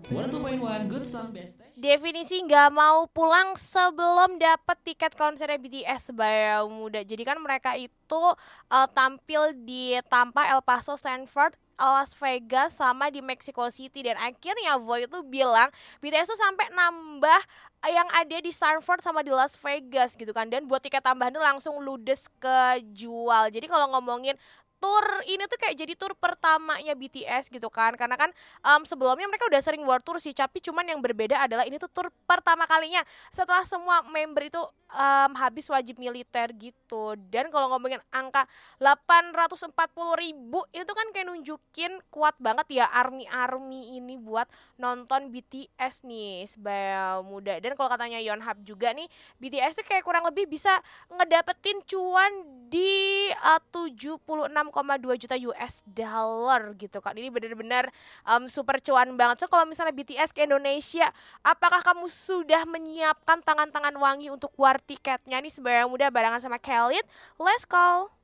102.1 Good Song Best Station. Definisi nggak mau pulang sebelum dapat tiket konsernya BTS Bayang Muda. Jadi kan mereka itu tampil di Tampa, El Paso, Stanford, Las Vegas sama di Mexico City, dan akhirnya Voy itu bilang BTS tuh sampai nambah yang ada di Stanford sama di Las Vegas gitu kan, dan buat tiket tambahan tuh langsung ludes kejual. Jadi kalau ngomongin tour ini tuh kayak jadi tour pertamanya BTS gitu kan, karena kan sebelumnya mereka udah sering world tour sih, tapi cuman yang berbeda adalah ini tuh tour pertama kalinya setelah semua member itu habis wajib militer gitu. Dan kalau ngomongin angka 840.000 itu tuh kan kayak nunjukin kuat banget ya army ini buat nonton BTS nih sebaya muda. Dan kalau katanya Yonhap juga nih, BTS tuh kayak kurang lebih bisa ngedapetin cuan di 76,2 juta US dollar gitu kan. Ini benar-benar super cuan banget. So kalau misalnya BTS ke Indonesia, apakah kamu sudah menyiapkan tangan-tangan wangi untuk war tiketnya nih sebaya muda barengan sama Khalid? Let's call.